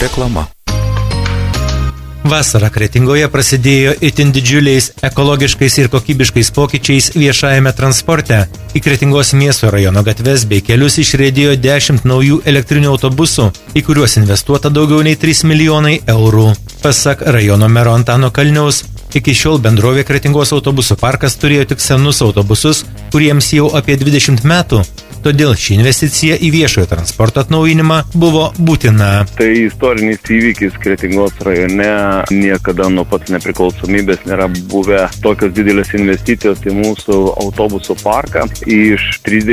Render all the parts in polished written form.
Reklama. Vasara Kretingoje prasidėjo itin didžiuliais ekologiškais ir kokybiškais pokyčiais viešajame transporte. Į Kretingos miesto rajono gatves bei kelius išriedėjo 10 naujų elektrinių autobusų, į kuriuos investuota daugiau nei 3 milijonai eurų. Pasak rajono mero Antano Kalniaus, iki šiol bendrovė Kretingos autobusų parkas turėjo tik senus autobusus, kuriems jau apie 20 metų. Todėl ši investicija į viešojo transporto atnaujinimą buvo būtina. Tai istorinis įvykis Kretingos rajone, niekada nuo pat nepriklausomybės nėra buvę tokios didelės investicijos į mūsų autobusų parką. Iš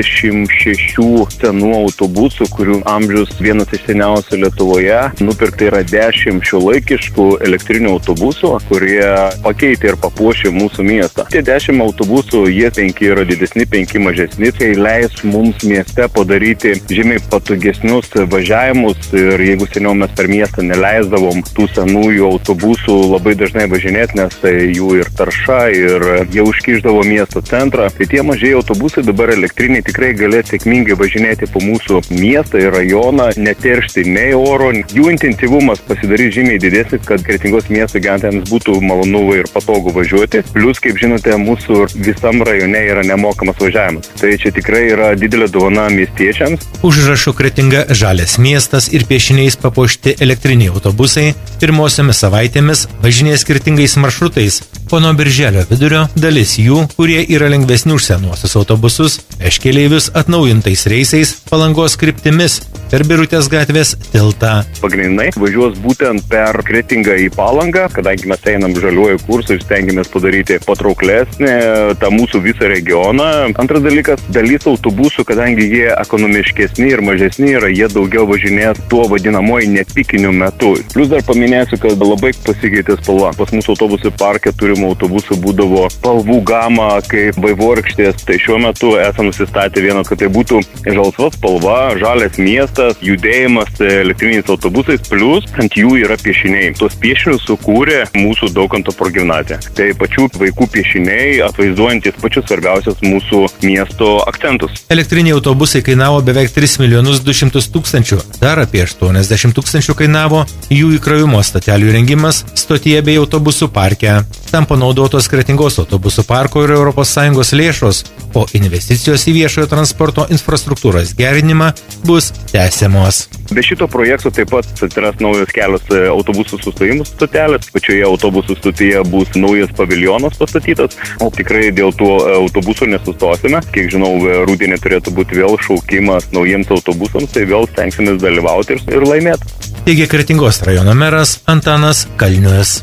36 senų autobusų, kurių amžius vienas iš seniausių Lietuvoje, nupirkta yra 10 šiuolaikiškų elektrinių autobusų, kurie pakeitė ir papuošė mūsų miestą. Tie 10 autobusų, jie 5 yra didesni, 5 mažesni, tai leis mums mieste padaryti žymiai patogesnius važiavimus ir jeigu seniau mes per miestą neleisdavom tų senųjų autobusų labai dažnai važinėti, nes tai jų ir tarša ir jie užkišdavo miesto centrą, tai tie mažieji autobusai dabar elektriniai tikrai galės sėkmingai važinėti po mūsų miestą ir rajoną, neteršti nei oro, jų intensyvumas pasidarys žymiai didesnis, kad Kretingos miesto gyventojams būtų malonu ir patogu važiuoti. Plius, kaip žinote, mūsų visam rajone yra nemokamas važiavimas. Tai čia tikrai yra didelė dovana miestiečiams. Užrašu Kretinga žalias miestas ir piešiniais papuošti elektriniai autobusai pirmosiomis savaitėmis važinės skirtingais maršrutais, o nuo birželio vidurio dalis jų, kurie yra lengvesni už senuosius autobusus, veš keleivius atnaujintais reisais Palangos kryptimis per Birutės gatvės tiltą. Pagrindinai važiuos būtent per Kretingą į Palangą, kadangi mes einam žaliuoju kursu ir stengiamės padaryti patrauklesnį tą mūsų visą regioną. Antras dalykas, dalis autobusų, kadangi jie ekonomiškesni ir mažesni yra, jie daugiau važinės tuo vadinamoju nepikiniu metu. Plius dar paminėsiu, kad labai pasikeitė spalva. Pas mūsų autobusų parke turimų autobusų būdavo spalvų gama kaip vaivorykštės. Tai šiuo metu esame nusistatę vieną, kad tai būtų žalsva spalva, žalias miestas, judėjimas elektriniais autobusais, plius ant jų yra piešiniai. Tos piešinius sukūrė mūsų Daukanto progimnazija. Tai pačių vaikų piešiniai atvaizduojantis pačius svarbiausius mūsų miesto akcentus. Elektriniai autobusai kainavo beveik 3 200 000, dar apie 80 000 kainavo jų įkrovimo stotelių įrengimas stotyje bei autobusų parke. Tam panaudotos Kretingos autobusų parko ir ES lėšos, o investicijos į viešojo transporto infrastruktūros gerinimą bus tęsiamos. Be šito projekto taip pat atsiras naujos kelios autobusų sustojimų stotelės. Pačioje autobusų stotyje bus naujas paviljonas pastatytas, o tikrai dėl to autobusų nesustosime. Kiek žinau, rudenį turėtų būti vėl šaukimas naujiems autobusams, tai vėl stengsimės dalyvauti ir laimėti. Teigia Kretingos rajono meras Antanas Kalnius.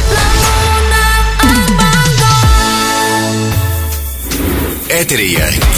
Eteryje